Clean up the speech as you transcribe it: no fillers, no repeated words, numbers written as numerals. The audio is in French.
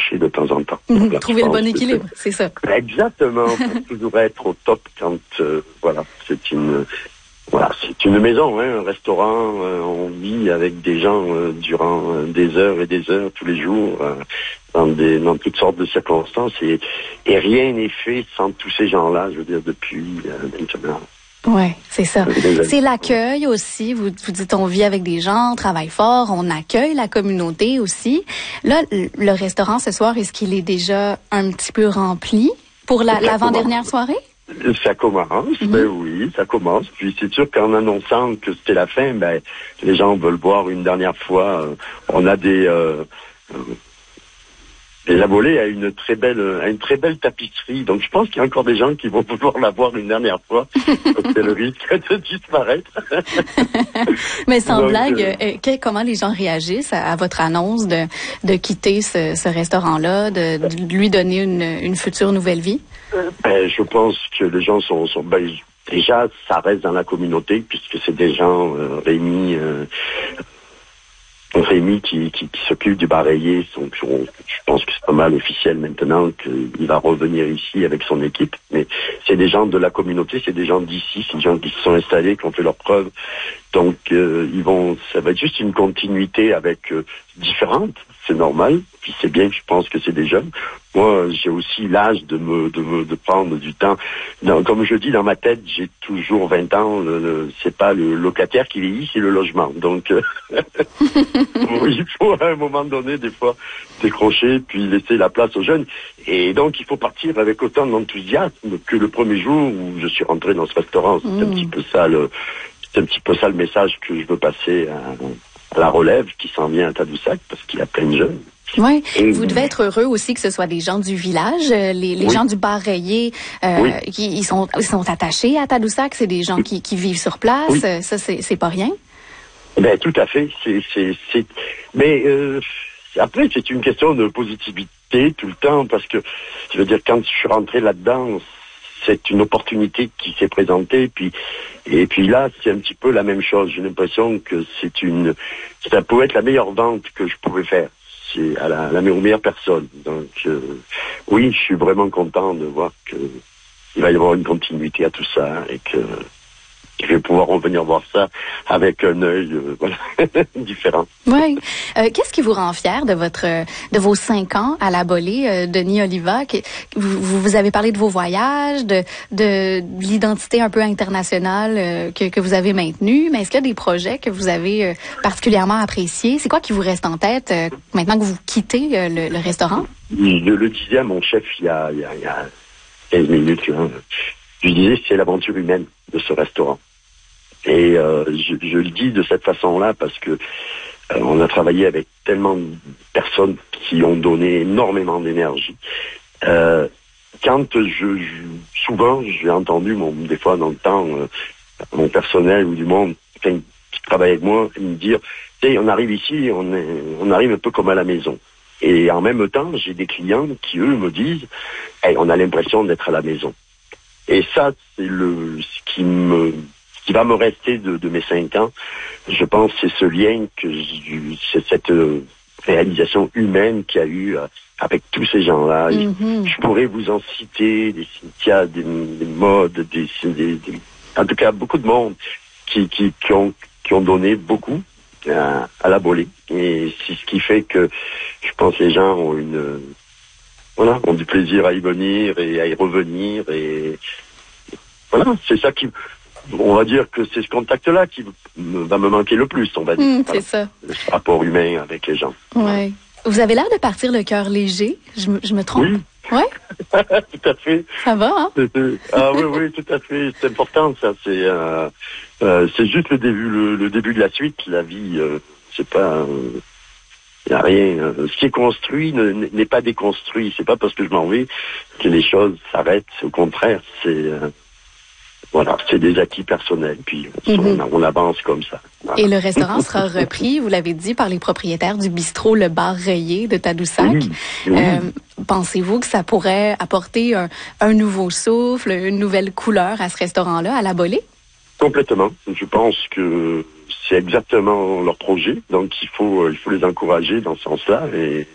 décrocher de temps en temps. Trouver le bon équilibre, c'est ça. Exactement, pour toujours être au top quand, c'est une maison, un restaurant. On vit avec des gens durant des heures et des heures tous les jours, dans toutes sortes de circonstances, et rien n'est fait sans tous ces gens-là. Je veux dire, depuis maintenant. Oui, c'est ça. C'est l'accueil aussi. Vous dites, on vit avec des gens, on travaille fort, on accueille la communauté aussi. Là, le restaurant ce soir, est-ce qu'il est déjà un petit peu rempli pour l'avant-dernière soirée? Ça commence, oui, ça commence. Puis c'est sûr qu'en annonçant que c'était la fin, les gens veulent boire une dernière fois. On a des abonnés à une très belle tapisserie. Donc je pense qu'il y a encore des gens qui vont vouloir la voir une dernière fois. Donc c'est le risque de disparaître. Mais sans blague, comment les gens réagissent à votre annonce de quitter ce restaurant-là, de lui donner une future nouvelle vie? Je pense que les gens sont déjà, ça reste dans la communauté, puisque c'est des gens, Rémi qui s'occupe du bareillet. Donc, je pense que c'est pas mal officiel maintenant qu'il va revenir ici avec son équipe. Mais c'est des gens de la communauté, c'est des gens d'ici, c'est des gens qui se sont installés, qui ont fait leurs preuves. Donc ça va être juste une continuité avec différente, c'est normal. Puis c'est bien, je pense que c'est des jeunes. Moi, j'ai aussi l'âge de prendre du temps. Comme je dis, dans ma tête, j'ai toujours 20 ans. C'est pas le locataire qui vieillit, c'est le logement. Donc, il faut à un moment donné, des fois, décrocher puis laisser la place aux jeunes. Et donc, il faut partir avec autant d'enthousiasme que le premier jour où je suis rentré dans ce restaurant. C'est un petit peu ça le message que je veux passer à la relève qui s'en vient à Tadoussac, parce qu'il y a plein de jeunes. Oui, vous devez être heureux aussi que ce soit des gens du village, les gens du bareillet, ils sont attachés à Tadoussac, c'est des gens qui vivent sur place, ça c'est pas rien. Tout à fait, mais après c'est une question de positivité tout le temps, parce que je veux dire, quand je suis rentré là-dedans, c'est une opportunité qui s'est présentée, et puis là, c'est un petit peu la même chose. J'ai l'impression que ça pouvait être la meilleure vente que je pouvais faire. C'est aux meilleures personnes. Donc, oui, je suis vraiment content de voir qu'il va y avoir une continuité à tout ça, et que je vais pouvoir revenir voir ça avec un œil différent. Oui. Qu'est-ce qui vous rend fier de vos 5 ans à la Bolée, Denis Oliva? Vous avez parlé de vos voyages, de l'identité un peu internationale que vous avez maintenue, mais est-ce qu'il y a des projets que vous avez particulièrement appréciés? C'est quoi qui vous reste en tête maintenant que vous quittez le restaurant? Je le disais à mon chef il y a 15 minutes, là. Je disais, c'est l'aventure humaine de ce restaurant. Et je le dis de cette façon-là parce que on a travaillé avec tellement de personnes qui ont donné énormément d'énergie. Quand souvent, j'ai entendu, des fois dans le temps, mon personnel ou du monde qui travaille avec moi, me dire, tu sais, on arrive ici, on arrive un peu comme à la maison. Et en même temps, j'ai des clients qui, eux, me disent, hey, on a l'impression d'être à la maison. Et ça, c'est ce qui va me rester de mes 5 ans. Je pense que c'est ce lien c'est cette réalisation humaine qu'il y a eu avec tous ces gens-là. Je pourrais vous en citer, des Cynthia, des modes, en tout cas, beaucoup de monde qui ont donné beaucoup à la Bolée. Et c'est ce qui fait que je pense que les gens ont du plaisir à y venir et à y revenir, et voilà, c'est ça on va dire que c'est ce contact-là qui va me manquer le plus, on va dire. C'est ça. Le rapport humain avec les gens. Ouais. Vous avez l'air de partir le cœur léger, je me trompe? Oui. Ouais. Tout à fait. Ça va, hein? Oui, tout à fait. C'est important, ça. C'est juste le début de la suite. La vie, c'est pas... Il n'y a rien. Ce qui est construit n'est pas déconstruit. C'est pas parce que je m'en vais que les choses s'arrêtent. Au contraire, c'est des acquis personnels. Puis on avance comme ça. Voilà. Et le restaurant sera repris, vous l'avez dit, par les propriétaires du bistrot Le Bar Rayé de Tadoussac. Oui. Pensez-vous que ça pourrait apporter un nouveau souffle, une nouvelle couleur à ce restaurant-là, à la Bolée? Complètement. Je pense que c'est exactement leur projet. Donc il faut les encourager dans ce sens-là. Et